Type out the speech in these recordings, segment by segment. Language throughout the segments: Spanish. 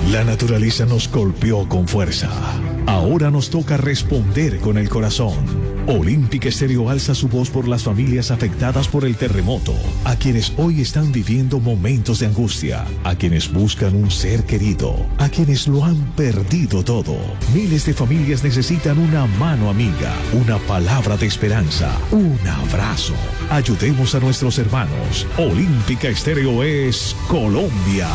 La naturaleza nos golpeó con fuerza. Ahora nos toca responder con el corazón. Olímpica Estéreo alza su voz por las familias afectadas por el terremoto, a quienes hoy están viviendo momentos de angustia, a quienes buscan un ser querido, a quienes lo han perdido todo. Miles de familias necesitan una mano amiga, una palabra de esperanza, un abrazo. Ayudemos a nuestros hermanos. Olímpica Estéreo es Colombia.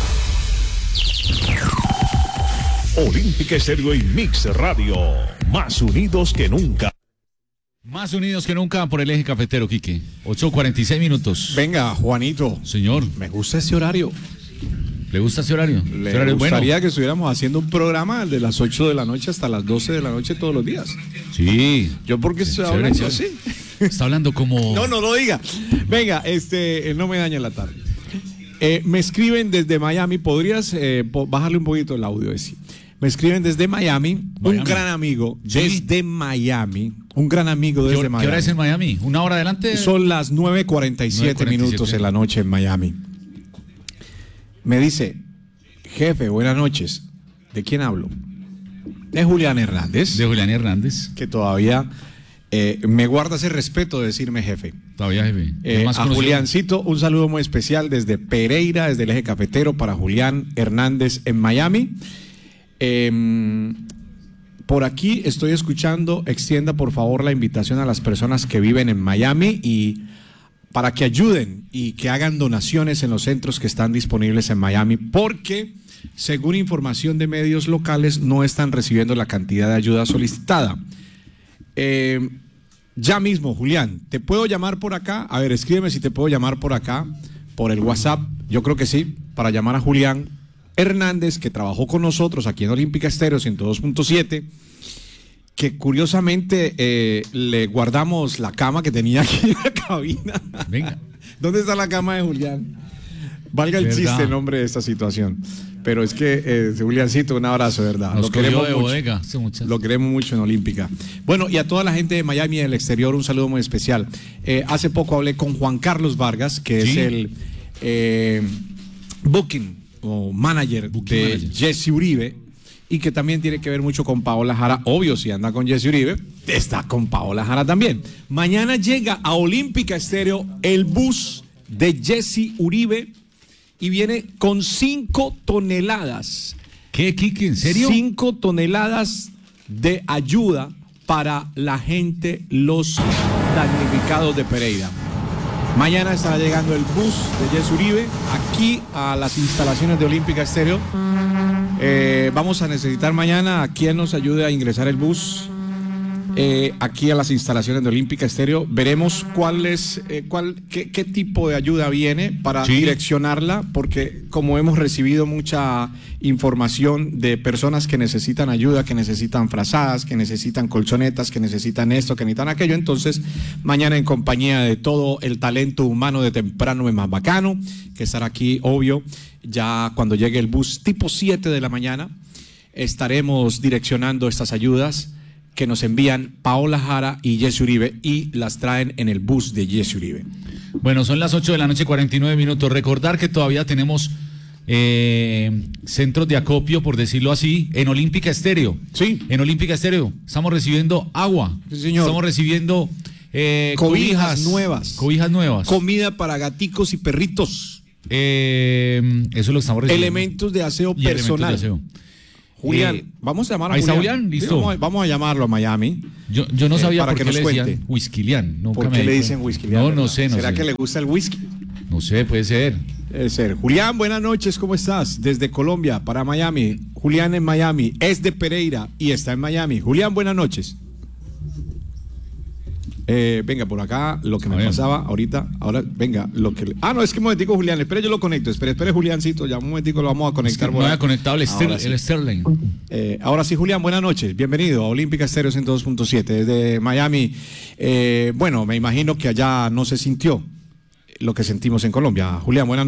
Olímpica Estéreo y Mix Radio, más unidos que nunca. Más unidos que nunca por el eje cafetero, Quique. 8:46 minutos. Venga, Juanito. Señor. Me gusta ese horario. ¿Le gusta ese horario? Le ¿Ese horario gustaría bueno? que estuviéramos haciendo un programa de las 8 de la noche hasta las 12 de la noche todos los días. Sí. ¿Yo por qué estoy hablando así? Está hablando como... No lo diga. Venga, no me dañe la tarde. Me escriben desde Miami. ¿Podrías bajarle un poquito el audio ese? Me escriben desde Miami. Un gran amigo desde Miami. Un gran amigo desde Miami. ¿Qué hora es en Miami? ¿Una hora adelante? Son las 9:47 minutos en la noche en Miami. Me dice, jefe, buenas noches. ¿De quién hablo? De Julián Hernández. De Julián Hernández. Que todavía me guarda ese respeto de decirme jefe. Todavía jefe. A Juliancito, un saludo muy especial desde Pereira, desde el eje cafetero, para Julián Hernández en Miami. Por aquí estoy escuchando, extienda por favor la invitación a las personas que viven en Miami y para que ayuden y que hagan donaciones en los centros que están disponibles en Miami, porque según información de medios locales no están recibiendo la cantidad de ayuda solicitada. Ya mismo, Julián, ¿te puedo llamar por acá? A ver, escríbeme si te puedo llamar por acá, por el WhatsApp. Yo creo que sí, para llamar a Julián Hernández, que trabajó con nosotros aquí en Olímpica Estéreo 102.7, que curiosamente le guardamos la cama que tenía aquí en la cabina. Venga. ¿Dónde está la cama de Julián? Valga el chiste el nombre de esta situación. Pero es que, Juliancito, un abrazo, ¿verdad? Nos lo queremos de mucho. bodega, Lo queremos mucho en Olímpica. Bueno, y a toda la gente de Miami y del exterior, un saludo muy especial. Hace poco hablé con Juan Carlos Vargas, que es el booking o manager de Jesse Uribe, y que también tiene que ver mucho con Paola Jara. Obvio, si anda con Jesse Uribe, está con Paola Jara también. Mañana llega a Olímpica Estéreo el bus de Jesse Uribe y viene con 5 toneladas. ¿Qué, Quique? ¿En serio? 5 toneladas de ayuda para la gente, los damnificados de Pereira. Mañana estará llegando el bus de Jesse Uribe aquí a las instalaciones de Olímpica Estéreo. Vamos a necesitar mañana a quien nos ayude a ingresar el bus aquí a las instalaciones de Olímpica Estéreo. Veremos qué tipo de ayuda viene para direccionarla, porque como hemos recibido mucha información de personas que necesitan ayuda, que necesitan frazadas, que necesitan colchonetas, que necesitan esto, que necesitan aquello, entonces mañana en compañía de todo el talento humano de Temprano es Más Bacano, que estará aquí, obvio, ya cuando llegue el bus tipo 7 de la mañana, estaremos direccionando estas ayudas que nos envían Paola Jara y Jesse Uribe y las traen en el bus de Jesse Uribe. Bueno, son las 8 de la noche, 49 minutos. Recordar que todavía tenemos centros de acopio, por decirlo así, en Olímpica Estéreo. Sí. En Olímpica Estéreo estamos recibiendo agua. Sí, señor. Estamos recibiendo cobijas nuevas. Cobijas nuevas. Comida para gaticos y perritos. Eso es lo que estamos recibiendo. Elementos de aseo personal. Elementos de aseo. Julián, vamos a llamar a ahí Julián. está Julián, listo. Sí, vamos a llamarlo a Miami. Yo no sabía para por que qué nos le decían cuente. Whiskilian. ¿Por qué le dicen Whiskilian? No sé. ¿Será que le gusta el whisky? No sé, puede ser. Debe ser. Julián, buenas noches, ¿cómo estás? Desde Colombia para Miami. Julián en Miami, es de Pereira y está en Miami. Julián, buenas noches. Venga, por acá, lo que me pasaba ahorita, ahora, venga, lo que... no, es que un momentico, Julián, espere, yo lo conecto, espere, Juliancito, ya un momentico lo vamos a conectar. Es que no había conectado el Sterling. Ahora sí, Julián, buenas noches, bienvenido a Olímpica Estéreo 102.7, desde Miami. Bueno, me imagino que allá no se sintió lo que sentimos en Colombia. Julián, buenas noches.